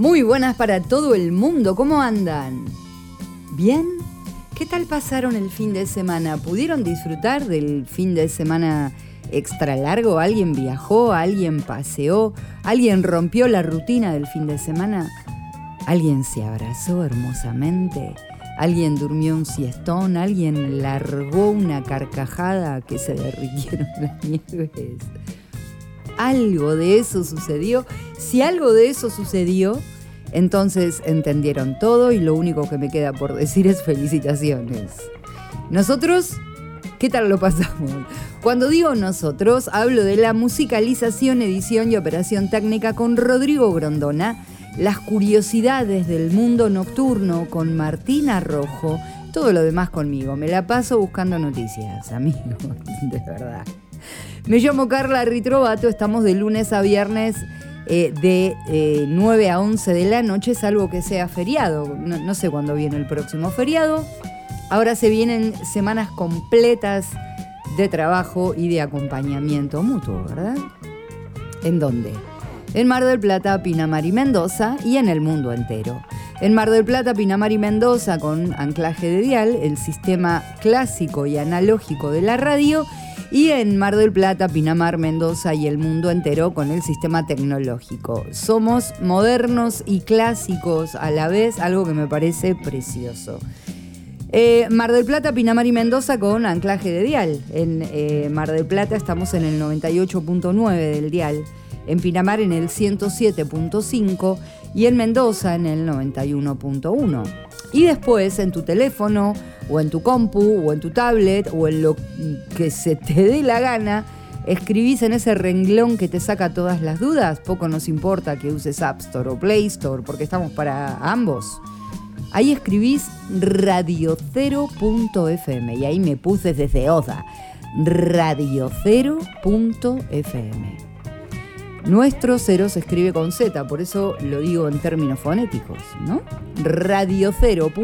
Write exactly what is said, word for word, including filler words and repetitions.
Muy buenas para todo el mundo, ¿cómo andan? ¿Bien? ¿Qué tal pasaron el fin de semana? ¿Pudieron disfrutar del fin de semana extra largo? ¿Alguien viajó? ¿Alguien paseó? ¿Alguien rompió la rutina del fin de semana? ¿Alguien se abrazó hermosamente? ¿Alguien durmió un siestón? ¿Alguien largó una carcajada que se derritieron las nieves? Algo de eso sucedió. Si algo de eso sucedió, entonces entendieron todo y lo único que me queda por decir es felicitaciones. Nosotros, ¿qué tal lo pasamos? Cuando digo nosotros, hablo de la musicalización, edición y operación técnica con Rodrigo Grondona, las curiosidades del mundo nocturno con Martina Rojo, todo lo demás conmigo. Me la paso buscando noticias, amigos, de verdad. Me llamo Carla Ritrovato, estamos de lunes a viernes eh, de eh, nueve a once de la noche, salvo que sea feriado. No, no sé cuándo viene el próximo feriado. Ahora se vienen semanas completas de trabajo y de acompañamiento mutuo, ¿verdad? ¿En dónde? En Mar del Plata, Pinamar y Mendoza y en el mundo entero. En Mar del Plata, Pinamar y Mendoza con anclaje de dial, el sistema clásico y analógico de la radio. Y en Mar del Plata, Pinamar, Mendoza y el mundo entero con el sistema tecnológico. Somos modernos y clásicos a la vez, algo que me parece precioso. Eh, Mar del Plata, Pinamar y Mendoza con anclaje de dial. En eh, Mar del Plata estamos en el noventa y ocho punto nueve del dial. En Pinamar en el ciento siete punto cinco y en Mendoza en el noventa y uno punto uno. Y después en tu teléfono o en tu compu o en tu tablet o en lo que se te dé la gana, escribís en ese renglón que te saca todas las dudas. Poco nos importa que uses App Store o Play Store porque estamos para ambos. Ahí escribís radiocero punto efe eme y ahí me puse desde Oda. radiocero punto efe eme. Nuestro cero se escribe con Z, por eso lo digo en términos fonéticos, ¿no? radiocero.